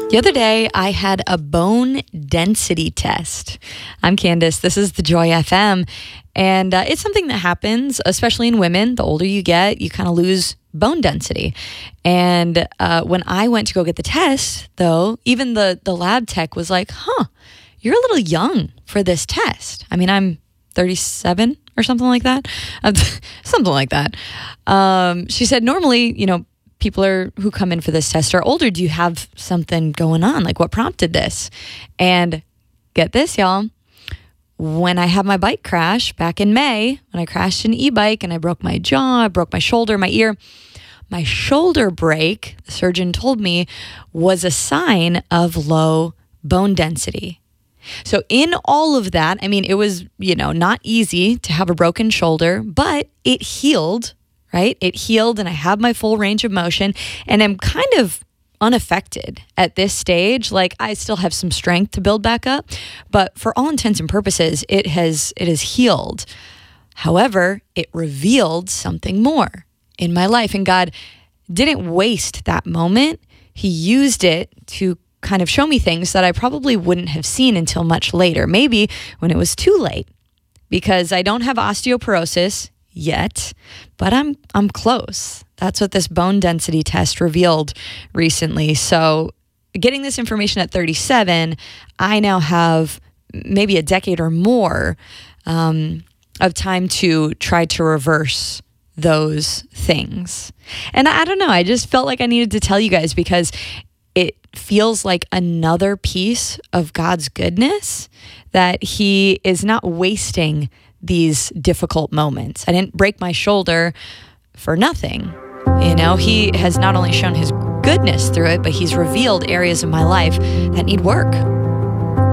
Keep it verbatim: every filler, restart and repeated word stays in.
The other day, I had a bone density test. I'm Candace. This is the Joy F M. And uh, it's something that happens, especially in women. The older you get, you kind of lose bone density. And uh, when I went to go get the test, though, even the, the lab tech was like, huh, you're a little young for this test. I mean, I'm thirty-seven or something like that. something like that. Um, she said, normally, you know, people are who come in for this test are older. Do you have something going on? Like, what prompted this? And get this, y'all. When I had my bike crash back in May, when I crashed an e-bike and I broke my jaw, I broke my shoulder, my ear, my shoulder break, the surgeon told me, was a sign of low bone density. So in all of that, I mean, it was, you know, not easy to have a broken shoulder, but it healed. Right? It healed and I have my full range of motion and I'm kind of unaffected at this stage. Like I still have some strength to build back up, but for all intents and purposes, it has, it has healed. However, it revealed something more in my life and God didn't waste that moment. He used it to kind of show me things that I probably wouldn't have seen until much later, maybe when it was too late, because I don't have osteoporosis yet, but I'm I'm close. That's what this bone density test revealed recently. So getting this information at thirty-seven, I now have maybe a decade or more um, of time to try to reverse those things. And I, I don't know, I just felt like I needed to tell you guys because it feels like another piece of God's goodness that He is not wasting these difficult moments. I didn't break my shoulder for nothing. You know, He has not only shown His goodness through it, but He's revealed areas of my life that need work.